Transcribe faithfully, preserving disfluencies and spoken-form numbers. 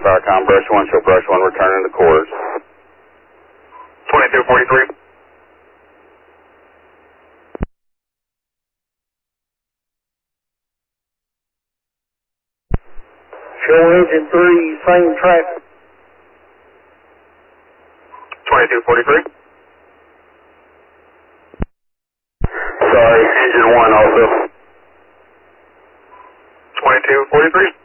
Firecom brush one, show brush one returning to quarters. twenty-two forty-three. Show engine three, same traffic. twenty-two forty-three. Sorry, engine one also. twenty-two forty-three.